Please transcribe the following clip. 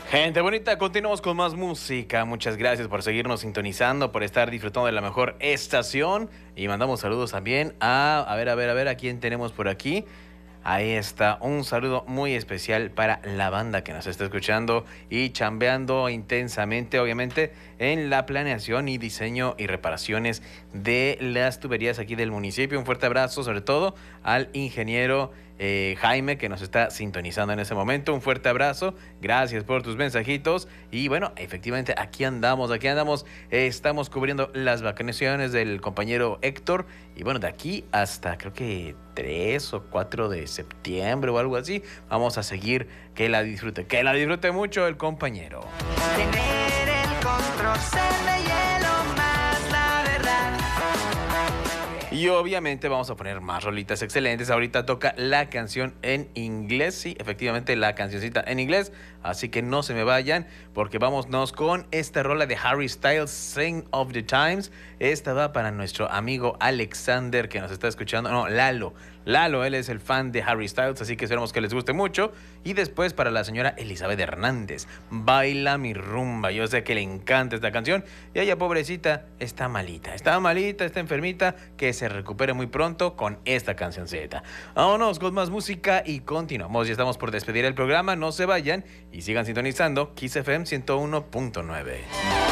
Gente bonita, continuamos con más música. Muchas gracias por seguirnos sintonizando, por estar disfrutando de la mejor estación. Y mandamos saludos también a ver, ¿a quién tenemos por aquí? Ahí está, un saludo muy especial para la banda que nos está escuchando y chambeando intensamente, obviamente, en la planeación y diseño y reparaciones de las tuberías aquí del municipio. Un fuerte abrazo, sobre todo, al ingeniero Jaime, que nos está sintonizando en ese momento. Un fuerte abrazo, gracias por tus mensajitos. Y bueno, efectivamente, aquí andamos, estamos cubriendo las vacaciones del compañero Héctor. Y bueno, de aquí hasta creo que 3 o 4 de septiembre o algo así, vamos a seguir. Que la disfrute mucho el compañero. Tener el control, ser de hielo más la verdad. Y obviamente vamos a poner más rolitas excelentes. Ahorita toca la canción en inglés. Sí, efectivamente la cancioncita en inglés. Así que no se me vayan porque vámonos con esta rola de Harry Styles, Sign of the Times. Esta va para nuestro amigo Alexander que nos está escuchando. No, Lalo. Lalo, él es el fan de Harry Styles, así que esperamos que les guste mucho. Y después para la señora Elizabeth Hernández, Baila mi rumba. Yo sé que le encanta esta canción. Y ella, pobrecita, está malita, está enfermita. Que se recupere muy pronto con esta cancioncita. Vámonos con más música y continuamos. Ya estamos por despedir el programa, no se vayan y sigan sintonizando Kiss FM 101.9.